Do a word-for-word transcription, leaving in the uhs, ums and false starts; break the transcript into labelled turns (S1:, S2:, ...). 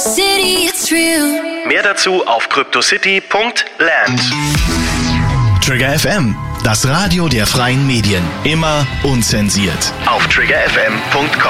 S1: City, it's real.
S2: Mehr dazu auf cryptocity punkt land.
S3: Trigger F M, das Radio der freien Medien. Immer unzensiert.
S2: Auf trigger f m punkt com.